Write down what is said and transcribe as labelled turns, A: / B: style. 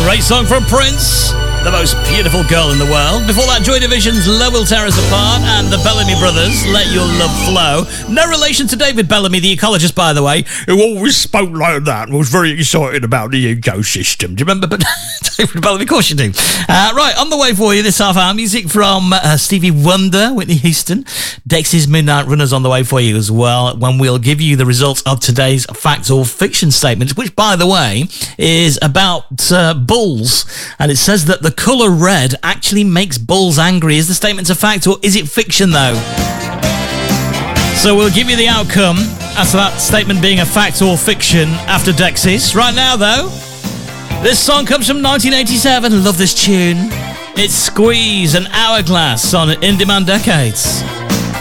A: Great song from Prince, the most beautiful girl in the world. Before that, Joy Division's Love Will Tear Us Apart and the Bellamy Brothers, Let Your Love Flow. No relation to David Bellamy, the ecologist, by the way, who always spoke like that and was very excited about the ecosystem. Do you remember? But David Bellamy, of course you do. Right, on the way for you this half hour, music from Stevie Wonder, Whitney Houston. Dexys Midnight Runners on the way for you as well, when we'll give you the results of today's fact or fiction statement, which, by the way, is about bulls. And it says that the colour red actually makes bulls angry. Is the statement a fact or is it fiction, though? So we'll give you the outcome as to that statement being a fact or fiction after Dexys. Right now, though, this song comes from 1987. Love this tune. It's Squeeze and Hourglass on In Demand Decades.